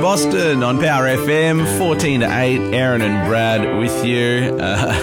Boston on Power FM, 14 to 8. Aaron and Brad with you.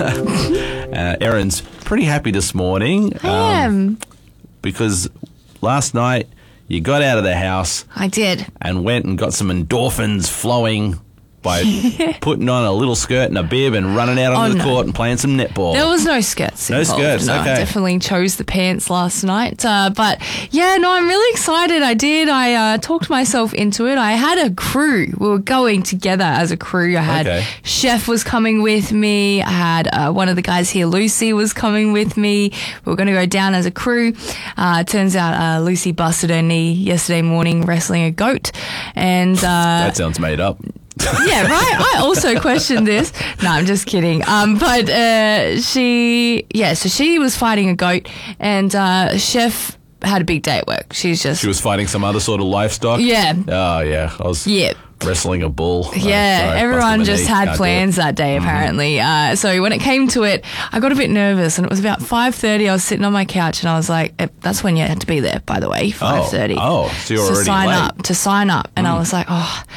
Aaron's pretty happy this morning. I am. Because last night you got out of the house. I did. And went and got some endorphins flowing by putting on a little skirt and a bib and running out onto the court and playing some netball. There was no skirts involved. No skirts, no, okay. I definitely chose the pants last night. But, yeah, no, I'm really excited. I did. I talked myself into it. I had a crew. We were going together as a crew. I had Chef was coming with me. I had one of the guys here, Lucy, was coming with me. We were going to go down as a crew. Turns out Lucy busted her knee yesterday morning wrestling a goat. And that sounds made up. Yeah, right? I also questioned this. No, I'm just kidding. So she was fighting a goat, and Chef had a big day at work. She was fighting some other sort of livestock? Yeah. Oh, yeah. I was wrestling a bull. Yeah, everyone just had plans that day, apparently. So when it came to it, I got a bit nervous, and it was about 5:30. I was sitting on my couch, and I was like, that's when you had to be there, by the way, 5:30. Oh, so you're already late. To sign up. And I was like,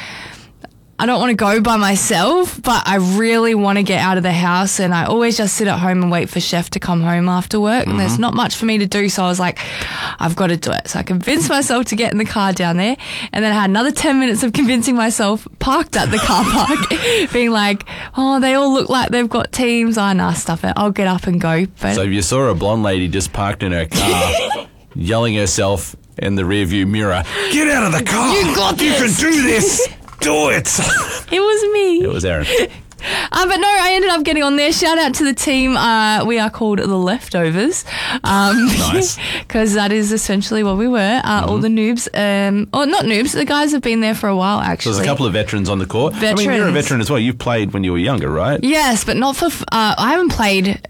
I don't want to go by myself, but I really want to get out of the house, and I always just sit at home and wait for Chef to come home after work, and there's not much for me to do, so I was like, I've got to do it. So I convinced myself to get in the car down there, and then I had another 10 minutes of convincing myself, parked at the car park, being like, they all look like they've got teams. Nah, stuff it. I'll get up and go. But so you saw a blonde lady just parked in her car, yelling herself in the rearview mirror, "Get out of the car! You got this! You can do this! Do it!" It was me. It was Aaron. But no, I ended up getting on there. Shout out to the team. We are called the Leftovers. Nice. Because that is essentially what we were. All the noobs. Not noobs. The guys have been there for a while, actually. So there's a couple of veterans on the court. Veterans. I mean, you're a veteran as well. You played when you were younger, right? Yes, but not for... I haven't played...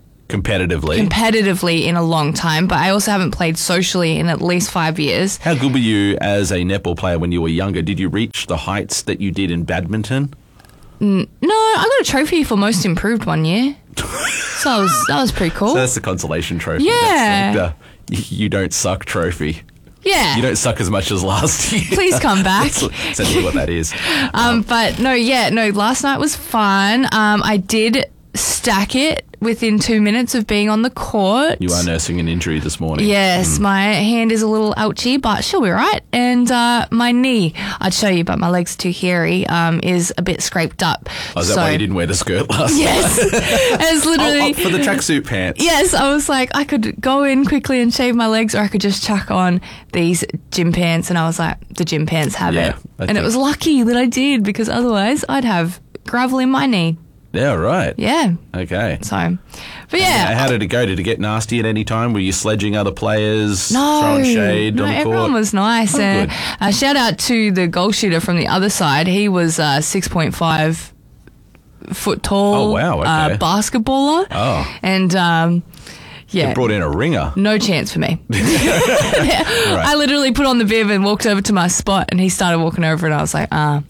Competitively in a long time, but I also haven't played socially in at least 5 years. How good were you as a netball player when you were younger? Did you reach the heights that you did in badminton? No, I got a trophy for most improved one year. So that was pretty cool. So that's the consolation trophy. Yeah. That's like the you don't suck trophy. Yeah. You don't suck as much as last year. Please come back. That's essentially what that is. But no, last night was fun. I did stack it within 2 minutes of being on the court. You are nursing an injury this morning. Yes, my hand is a little ouchy, but she'll be right. And my knee, I'd show you, but my leg's too hairy, is a bit scraped up. Oh, is that why you didn't wear the skirt last night? Yes. It's literally... for the tracksuit pants. Yes, I was like, I could go in quickly and shave my legs, or I could just chuck on these gym pants. And I was like, the gym pants have it. And it was lucky that I did, because otherwise I'd have gravel in my knee. Yeah, right. Yeah. Okay. So, but yeah. How did it go? Did it get nasty at any time? Were you sledging other players? No. Throwing shade on the court? Everyone was nice. And shout out to the goal shooter from the other side. He was 6.5 foot tall. Oh, wow. Okay. Basketballer. Oh. And, yeah. You brought in a ringer. No chance for me. Right. I literally put on the bib and walked over to my spot, and he started walking over, and I was like,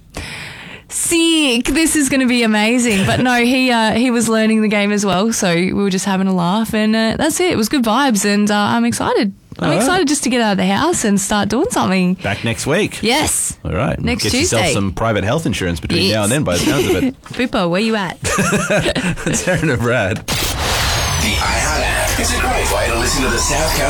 sick, this is going to be amazing. But no, he was learning the game as well, so we were just having a laugh, and that's it. It was good vibes, and I'm excited. I'm excited just to get out of the house and start doing something. Back next week. Yes. All right. Next Get Tuesday. yourself some private health insurance between now and then, by the sounds of it. Pippo, where you at? It's Aaron and Brad. The iHeart app is a great way to listen to the South Coast